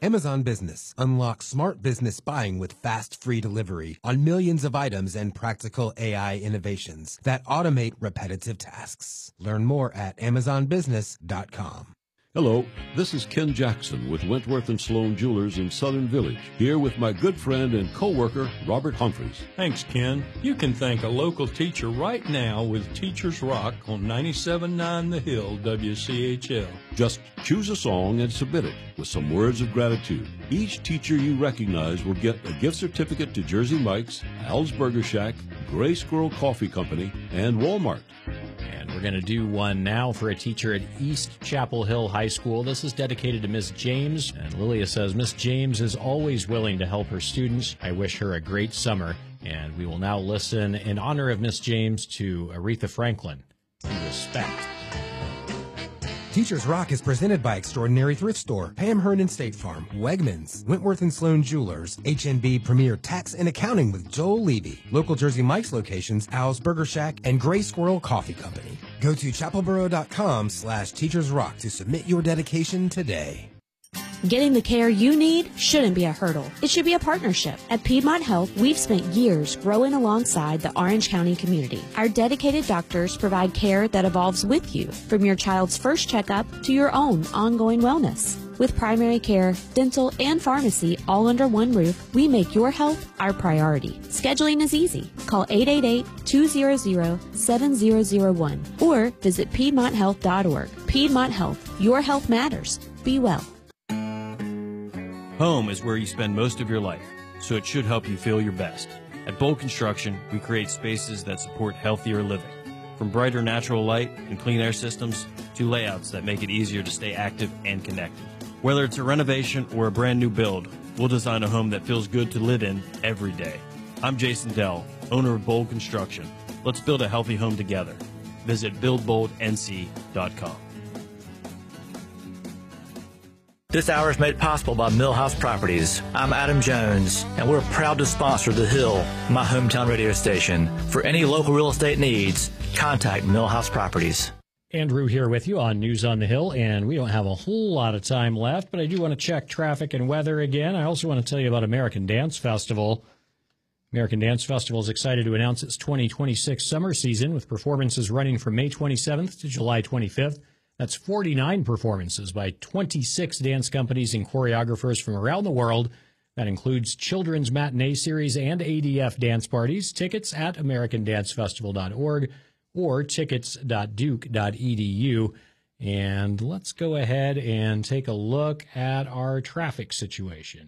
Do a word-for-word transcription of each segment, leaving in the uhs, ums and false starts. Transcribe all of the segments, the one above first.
Amazon Business. Unlock smart business buying with fast, free delivery on millions of items and practical A I innovations that automate repetitive tasks. Learn more at amazon business dot com. Hello, this is Ken Jackson with Wentworth and Sloan Jewelers in Southern Village, here with my good friend and co-worker, Robert Humphreys. Thanks, Ken. You can thank a local teacher right now with Teachers Rock on ninety-seven point nine The Hill, W C H L. Just choose a song and submit it with some words of gratitude. Each teacher you recognize will get a gift certificate to Jersey Mike's, Al's Burger Shack, Gray Squirrel Coffee Company, and Walmart. We're going to do one now for a teacher at East Chapel Hill High School. This is dedicated to Miss James. And Lilia says, Miss James is always willing to help her students. I wish her a great summer. And we will now listen in honor of Miss James to Aretha Franklin. Respect. Teachers Rock is presented by Extraordinary Thrift Store, Pam Hernan State Farm, Wegmans, Wentworth and Sloan Jewelers, H N B Premier Tax and Accounting with Joel Levy, local Jersey Mike's locations, Al's Burger Shack, and Gray Squirrel Coffee Company. Go to chapelboro.com slash Teachers Rock to submit your dedication today. Getting the care you need shouldn't be a hurdle. It should be a partnership. At Piedmont Health, we've spent years growing alongside the Orange County community. Our dedicated doctors provide care that evolves with you, from your child's first checkup to your own ongoing wellness. With primary care, dental, and pharmacy all under one roof, we make your health our priority. Scheduling is easy. Call eight eight eight, two hundred, seven thousand one or visit piedmont health dot org. Piedmont Health. Your health matters. Be well. Home is where you spend most of your life, so it should help you feel your best. At Bold Construction, we create spaces that support healthier living. From brighter natural light and clean air systems to layouts that make it easier to stay active and connected. Whether it's a renovation or a brand new build, we'll design a home that feels good to live in every day. I'm Jason Dell, owner of Bold Construction. Let's build a healthy home together. Visit build bold n c dot com. This hour is made possible by Millhouse Properties. I'm Adam Jones, and we're proud to sponsor The Hill, my hometown radio station. For any local real estate needs, contact Millhouse Properties. Andrew here with you on News on the Hill, and we don't have a whole lot of time left, but I do want to check traffic and weather again. I also want to tell you about American Dance Festival. American Dance Festival is excited to announce its twenty twenty-six summer season with performances running from May twenty-seventh to July twenty-fifth. That's forty-nine performances by twenty-six dance companies and choreographers from around the world. That includes children's matinee series and A D F dance parties. Tickets at american dance festival dot org or tickets dot duke dot e d u. And let's go ahead and take a look at our traffic situation.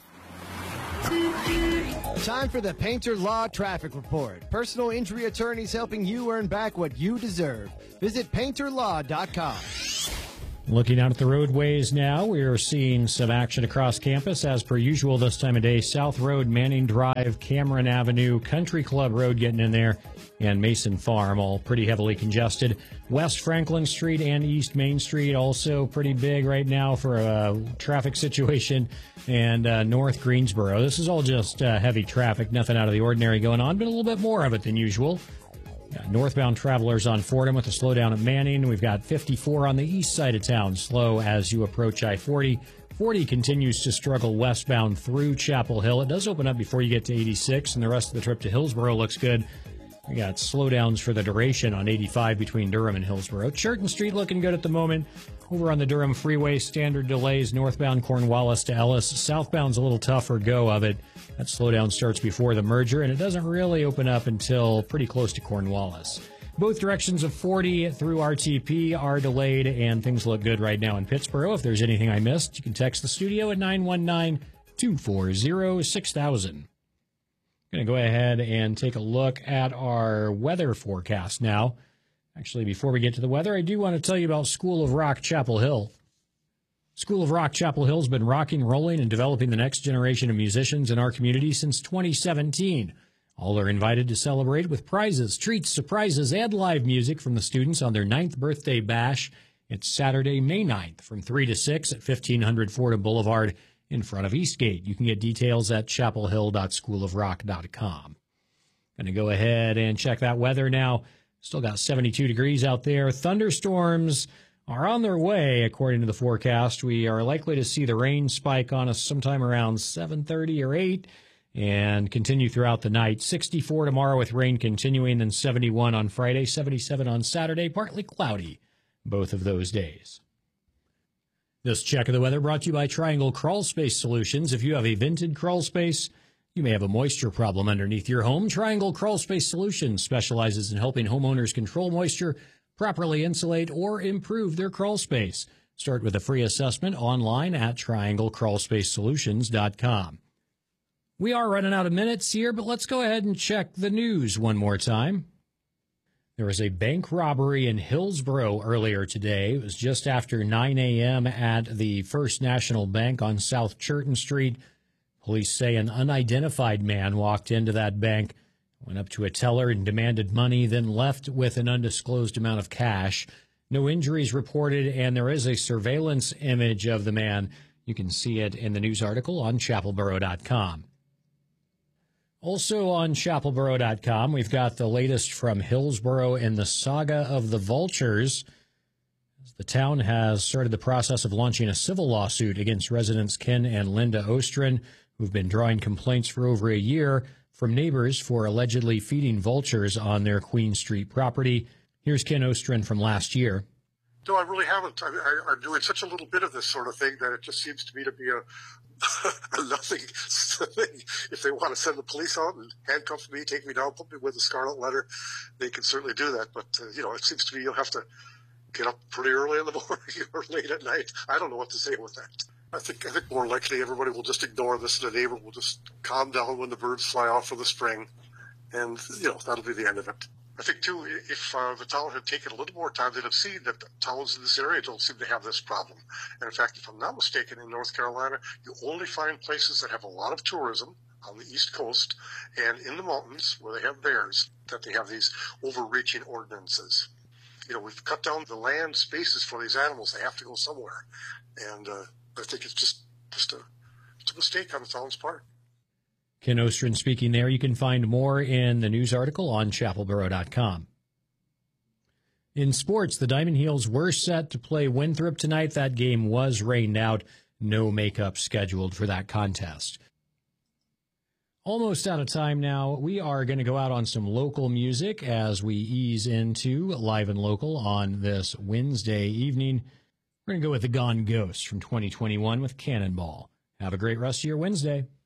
Time for the Painter Law Traffic Report. Personal injury attorneys helping you earn back what you deserve. Visit painter law dot com. Looking out at the roadways now, we are seeing some action across campus. As per usual this time of day, South Road, Manning Drive, Cameron Avenue, Country Club Road getting in there, and Mason Farm, all pretty heavily congested. West Franklin Street and East Main Street also pretty big right now for a traffic situation. And uh, North Greensboro. This is all just uh, heavy traffic, nothing out of the ordinary going on, but a little bit more of it than usual. Yeah, northbound travelers on Fordham with a slowdown at Manning. We've got fifty-four on the east side of town, slow as you approach I forty. forty continues to struggle westbound through Chapel Hill. It does open up before you get to eighty-six, and the rest of the trip to Hillsboro looks good. We got slowdowns for the duration on eighty-five between Durham and Hillsboro. Churton Street looking good at the moment. Over on the Durham Freeway, standard delays northbound Cornwallis to Ellis. Southbound's a little tougher go of it. That slowdown starts before the merger, and it doesn't really open up until pretty close to Cornwallis. Both directions of forty through R T P are delayed, and things look good right now in Pittsboro. If there's anything I missed, you can text the studio at nine one nine, two four zero, six thousand. I'm going to go ahead and take a look at our weather forecast now. Actually, before we get to the weather, I do want to tell you about School of Rock Chapel Hill. School of Rock Chapel Hill has been rocking, rolling, and developing the next generation of musicians in our community since twenty seventeen. All are invited to celebrate with prizes, treats, surprises, and live music from the students on their ninth birthday bash. It's Saturday, May ninth from three to six at fifteen hundred Fordham Boulevard in front of Eastgate. You can get details at chapel hill dot school of rock dot com. Going to go ahead and check that weather now. Still got seventy-two degrees out there. Thunderstorms are on their way, according to the forecast. We are likely to see the rain spike on us sometime around seven thirty or eight and continue throughout the night. sixty-four tomorrow with rain continuing, then seventy-one on Friday, seventy-seven on Saturday, partly cloudy both of those days. This check of the weather brought to you by Triangle Crawl Space Solutions. If you have a vented crawl space, you may have a moisture problem underneath your home. Triangle Crawl Space Solutions specializes in helping homeowners control moisture, properly insulate, or improve their crawl space. Start with a free assessment online at triangle crawl space solutions dot com. We are running out of minutes here, but let's go ahead and check the news one more time. There was a bank robbery in Hillsboro earlier today. It was just after nine a.m. at the First National Bank on South Churton Street. Police say an unidentified man walked into that bank, went up to a teller and demanded money, then left with an undisclosed amount of cash. No injuries reported, and there is a surveillance image of the man. You can see it in the news article on chapel boro dot com. Also on chapel boro dot com, we've got the latest from Hillsboro and the saga of the vultures. The town has started the process of launching a civil lawsuit against residents Ken and Linda Ostrin, who've been drawing complaints for over a year from neighbors for allegedly feeding vultures on their Queen Street property. Here's Ken Ostrin from last year. No, I really haven't. I, I, I'm doing such a little bit of this sort of thing that it just seems to me to be a, a nothing thing. If they want to send the police out and handcuff me, take me down, put me with a scarlet letter, they can certainly do that. But, uh, you know, it seems to me you'll have to get up pretty early in the morning or late at night. I don't know what to say with that. I think I think more likely everybody will just ignore this, and the neighbor will just calm down when the birds fly off for the spring, and, you know, that'll be the end of it. I think, too, if uh, the town had taken a little more time, they'd have seen that towns in this area don't seem to have this problem. And, in fact, if I'm not mistaken, in North Carolina, you only find places that have a lot of tourism on the East Coast and in the mountains where they have bears, that they have these overreaching ordinances. You know, we've cut down the land spaces for these animals. They have to go somewhere. And uh, I think it's just, just a, it's a mistake on the town's part. Ken Ostrin speaking there. You can find more in the news article on chapel boro dot com. In sports, the Diamond Heels were set to play Winthrop tonight. That game was rained out. No makeup scheduled for that contest. Almost out of time now. We are going to go out on some local music as we ease into Live and Local on this Wednesday evening. We're going to go with the Gone Ghosts from twenty twenty-one with Cannonball. Have a great rest of your Wednesday.